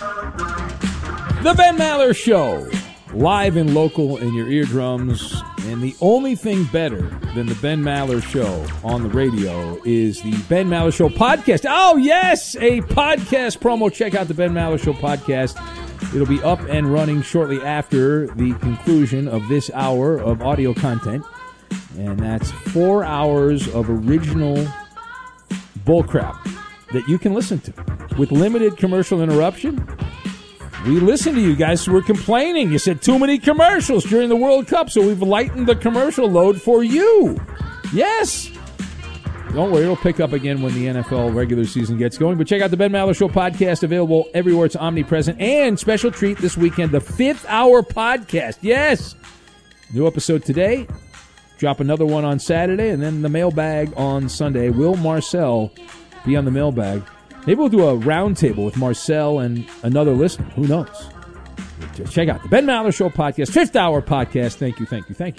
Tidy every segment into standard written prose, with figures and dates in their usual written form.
The Ben Maller Show, live and local in your eardrums. And the only thing better than the Ben Maller Show on the radio is the Ben Maller Show podcast. Oh, yes, a podcast promo. Check out the Ben Maller Show podcast. It'll be up and running shortly after the conclusion of this hour of audio content. And that's 4 hours of original bullcrap that you can listen to with limited commercial interruption. We listen to you guys who were complaining. You said too many commercials during the World Cup, so we've lightened the commercial load for you. Yes. Don't worry, it'll pick up again when the NFL regular season gets going. But check out the Ben Maller Show podcast, available everywhere it's omnipresent. And special treat this weekend, the 5th Hour podcast. Yes. New episode today. Drop another one on Saturday, and then the mailbag on Sunday. Will Marcel be on the mailbag? Maybe we'll do a roundtable with Marcel and another listener. Who knows? Just check out the Ben Maller Show podcast, 5th Hour podcast. Thank you.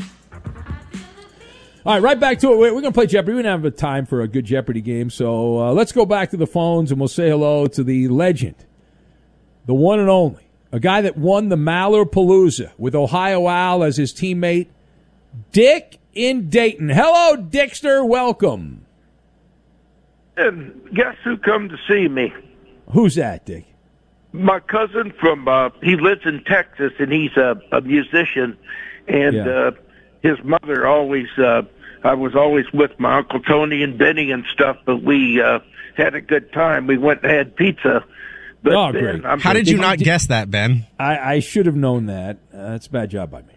All right, right back to it. We're going to play Jeopardy. We don't have time for a good Jeopardy game, so let's go back to the phones, and we'll say hello to the legend, the one and only, a guy that won the Mallerpalooza with Ohio Al as his teammate, Dick in Dayton. Hello, Dickster. Welcome. And guess who come to see me? Who's that, Dick? My cousin from, he lives in Texas, and he's a musician. And his mother always, I was always with my Uncle Tony and Benny and stuff, but we had a good time. We went and had pizza. But great. How did you not guess that, Ben? I should have known that. That's a bad job by me.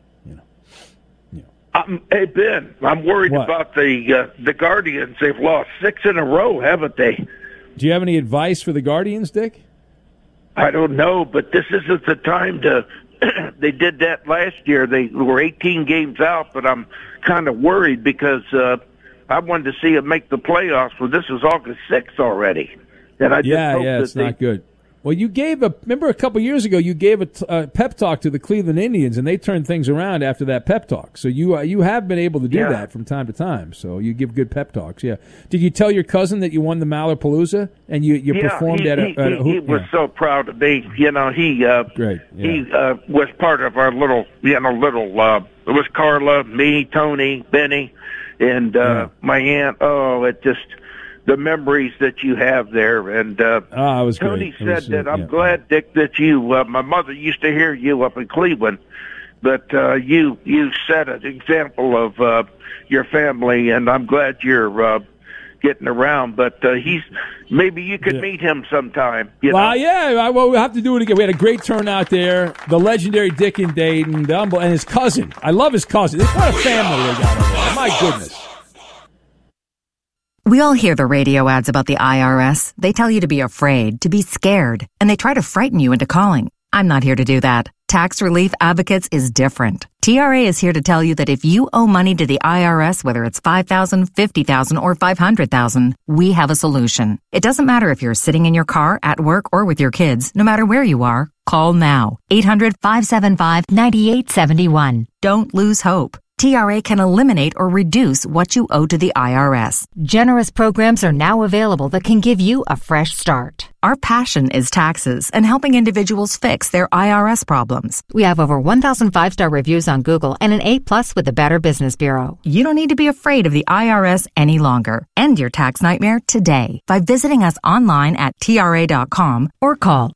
Hey, Ben, I'm worried about the Guardians. They've lost 6 in a row, haven't they? Do you have any advice for the Guardians, Dick? I don't know, but this isn't the time to... They did that last year. They were 18 games out, but I'm kind of worried because I wanted to see them make the playoffs, but this is August 6th already. And I just hope it's not good. Well, you gave remember a couple years ago, you gave a pep talk to the Cleveland Indians, and they turned things around after that pep talk. So you have been able to do that from time to time. So you give good pep talks, yeah. Did you tell your cousin that you won the Mallerpalooza and you performed at a he was so proud of me. You know, great. Yeah. He was part of our little, it was Carla, me, Tony, Benny, and my aunt. Oh, it just... the memories that you have there. And it was Tony great. said that I'm glad, Dick, that you, my mother used to hear you up in Cleveland, but you set an example of your family, and I'm glad you're getting around. But maybe you could meet him sometime. We'll have to do it again. We had a great turnout there. The legendary Dick in Dayton, and his cousin. I love his cousin. What a family they got over there. My goodness. We all hear the radio ads about the IRS. They tell you to be afraid, to be scared, and they try to frighten you into calling. I'm not here to do that. Tax Relief Advocates is different. TRA is here to tell you that if you owe money to the IRS, whether it's $5,000, $50,000, or $500,000, we have a solution. It doesn't matter if you're sitting in your car, at work, or with your kids. No matter where you are, call now. 800-575-9871. Don't lose hope. TRA can eliminate or reduce what you owe to the IRS. Generous programs are now available that can give you a fresh start. Our passion is taxes and helping individuals fix their IRS problems. We have over 1,000 5-star reviews on Google and an A+ with the Better Business Bureau. You don't need to be afraid of the IRS any longer. End your tax nightmare today by visiting us online at TRA.com or call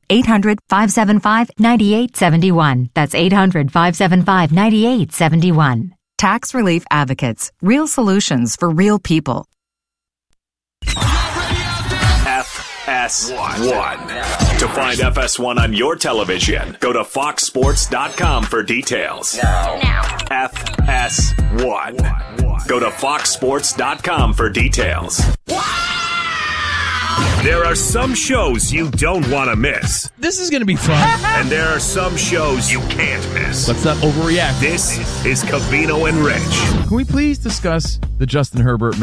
800-575-9871. That's 800-575-9871. Tax Relief Advocates. Real solutions for real people. FS1. To find FS1 on your television, go to foxsports.com for details. Now. FS1. Go to foxsports.com for details. There are some shows you don't want to miss. This is going to be fun. And there are some shows you can't miss. Let's not overreact. This is Covino and Rich. Can we please discuss the Justin Herbert